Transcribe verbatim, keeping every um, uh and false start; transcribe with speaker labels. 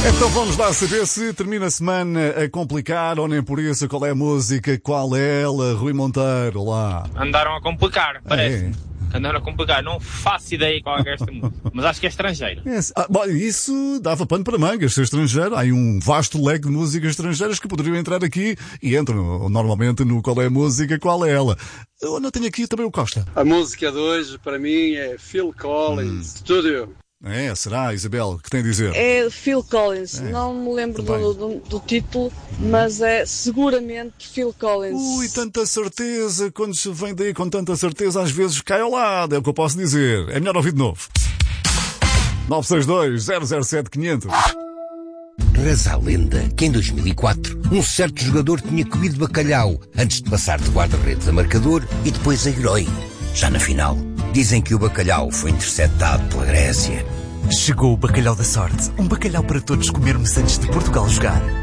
Speaker 1: Então vamos lá saber se termina a semana a complicar ou nem por isso. Qual é a música? Qual é ela? Rui Monteiro, lá.
Speaker 2: Andaram a complicar, parece.
Speaker 1: É.
Speaker 2: Andaram a complicar. Não faço ideia qual é esta música. Mas acho que é estrangeira.
Speaker 1: É, ah, bom, isso dava pano para mangas, ser estrangeiro. Há aí um vasto leque de músicas estrangeiras que poderiam entrar aqui e entram normalmente no Qual é a música? Qual é ela? Eu não tenho aqui também o Costa.
Speaker 3: A música de hoje, para mim, é Phil Collins, hum. Studio.
Speaker 1: É, será, Isabel? O que tem a dizer?
Speaker 4: É Phil Collins, é. Não me lembro do, do, do título, hum. mas é seguramente Phil Collins.
Speaker 1: Ui, tanta certeza, quando se vem daí com tanta certeza, às vezes cai ao lado, é o que eu posso dizer. É melhor ouvir de novo. nove seis dois, zero zero sete, quinhentos.
Speaker 5: Reza a lenda que em dois mil e quatro um certo jogador tinha comido bacalhau antes de passar de guarda-redes a marcador e depois a herói. Já na final, dizem que o bacalhau foi interceptado pela Grécia.
Speaker 6: Chegou o bacalhau da sorte, um bacalhau para todos comermos antes de Portugal jogar.